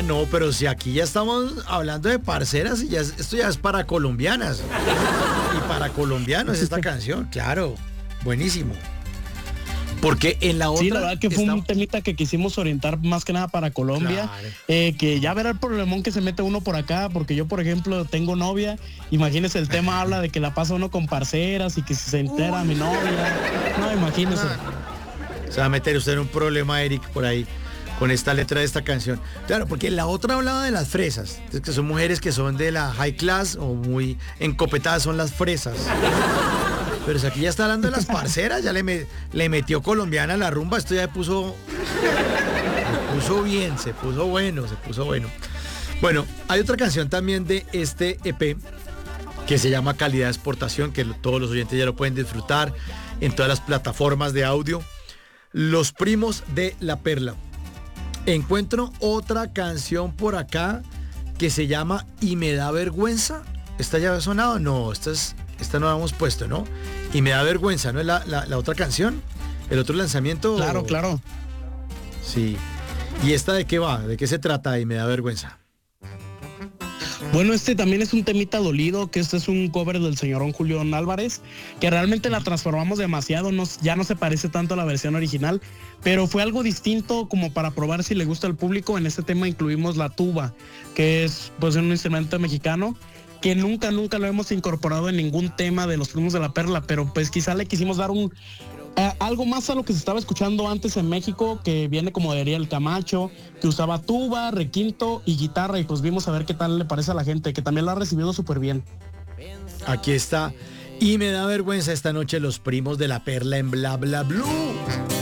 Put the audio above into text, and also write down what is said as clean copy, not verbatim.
no, pero si aquí ya estamos hablando de parceras y esto ya es para colombianas. Y para colombianos esta canción, claro, buenísimo. Porque en la otra... Sí, la verdad que fue un temita que quisimos orientar más que nada para Colombia, claro. Que ya verá el problemón que se mete uno por acá, porque yo, por ejemplo, tengo novia, imagínese, el tema habla de que la pasa uno con parceras y que si se entera mi novia, no, imagínese. Se va a meter usted en un problema, Eric, por ahí, con esta letra de esta canción. Claro, porque la otra hablaba de las fresas, que son mujeres que son de la high class o muy encopetadas, son las fresas. Pero si aquí ya está hablando de las parceras, ya le metió colombiana a la rumba, esto ya se puso bien, se puso bueno. Bueno, hay otra canción también de este EP que se llama Calidad de Exportación, que todos los oyentes ya lo pueden disfrutar en todas las plataformas de audio. Los Primos de la Perla. Encuentro otra canción por acá que se llama Y me da vergüenza. ¿Esta ya ha sonado? No, esta no la hemos puesto, ¿no? Y me da vergüenza, ¿no es la otra canción? ¿El otro lanzamiento? Claro, claro. Sí. ¿Y esta de qué va? ¿De qué se trata? Y me da vergüenza. Bueno, este también es un temita dolido, que este es un cover del señorón Julián Álvarez, que realmente la transformamos demasiado, ya no se parece tanto a la versión original, pero fue algo distinto como para probar si le gusta al público. En este tema incluimos la tuba, que es pues un instrumento mexicano, que nunca lo hemos incorporado en ningún tema de Los Primos de la Perla, pero pues quizá le quisimos dar algo más a lo que se estaba escuchando antes en México, que viene como de Ariel Camacho, que usaba tuba, requinto y guitarra, y pues vimos a ver qué tal le parece a la gente, que también lo ha recibido súper bien. Aquí está, y me da vergüenza esta noche Los Primos de la Perla en Bla Bla Blue.